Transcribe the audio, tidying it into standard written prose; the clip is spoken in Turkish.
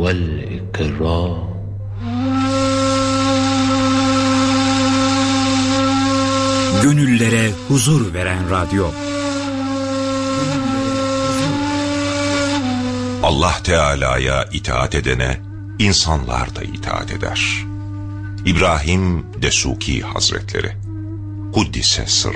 والإكرام. Gönüllere huzur veren radyo. Allah Teala'ya itaat edene insanlar da itaat eder. İbrahim Desuki Hazretleri Kuddise Sırrı.